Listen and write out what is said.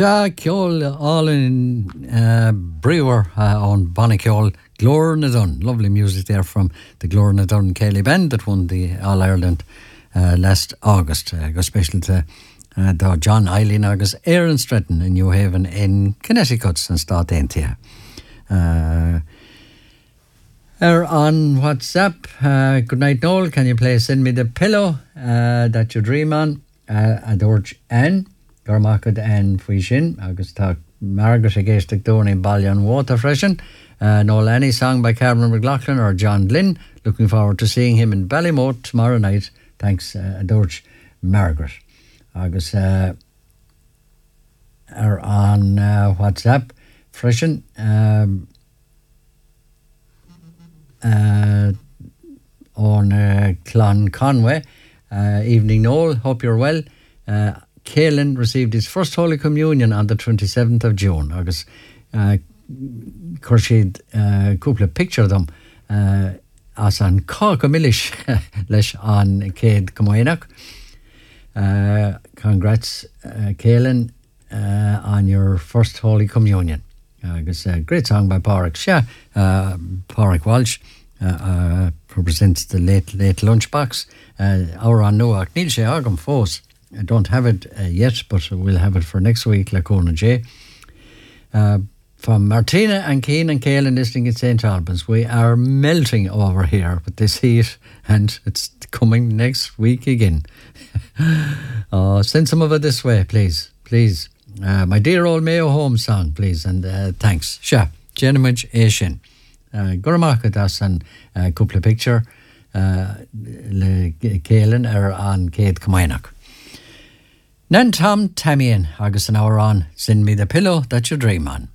Sha Ceol all in Brewer on Bonniceol, Glór na Dun. Lovely music there from the Glór na Dun Céilí band that won the All Ireland last August. Go special to John Eileen agus Aaron Stretton in New Haven in Connecticut and start Aintia. On WhatsApp, good night Noel, can you please send me the pillow that you dream on? Adorj Anne. Gormachad and Fuishin, August talk Margaret against Doni Ballion Water Freshen. Noel any song by Cameron McLaughlin or John Glynn. Looking forward to seeing him in Ballymote tomorrow night. Thanks, Adorj Margaret. August are on WhatsApp. Freshen. On Clon Conway. Evening Noel, hope you're well. Caelan received his first Holy Communion on the 27th of June. Agus Khurshid couple of picture them as an Cork Milish lesh on Céad Comoinach. Congrats Caelan on your first Holy Communion. Agus great song by Pádraig Shea. Pádraig Walsh represents the late lunchbox. Our on Noach Neil Shea Agam Fós. I don't have it yet, but we'll have it for next week, Lacona J. From Martina and Keane and Caelan listening in St. Albans, we are melting over here with this heat, and it's coming next week again. Send some of it this way, please. Please. My dear old Mayo Home song, please, and thanks. Sha, Jenimage Ashin. Gurmaka das and couple of picture. Caelan are on Céad Comoinach. Nan Tom Tamian, agus an hour on, send me the pillow that you dream on.